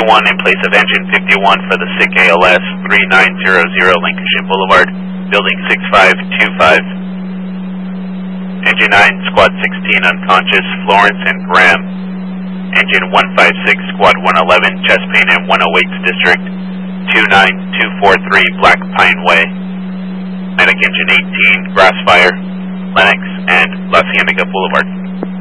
51 in place of engine 51 for the SICK ALS 3900 Lancashire Boulevard, building 6525. Engine 9, Squad 16 unconscious, Florence and Graham. Engine 156, Squad 111, chest pain and 108th District, 29243 Black Pine Way. Medic Engine 18, Grassfire, Lenox, and La Cienega Boulevard.